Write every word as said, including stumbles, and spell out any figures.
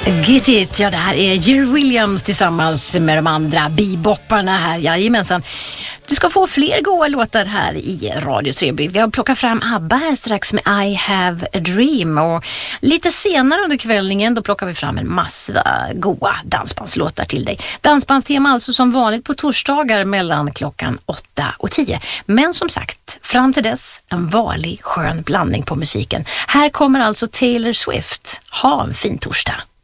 Get it, ja det här är Jerry Williams tillsammans med de andra bebopparna här, jajamensan. Du ska få fler goa låtar här i Radio Treby. Vi har plockat fram ABBA här strax med I Have a Dream, och lite senare under kvällningen då plockar vi fram en massa goa dansbandslåtar till dig. Dansbandstema alltså som vanligt på torsdagar mellan klockan åtta och tio. Men som sagt, fram till dess en vanlig skön blandning på musiken. Här kommer alltså Taylor Swift. Ha en fin torsdag.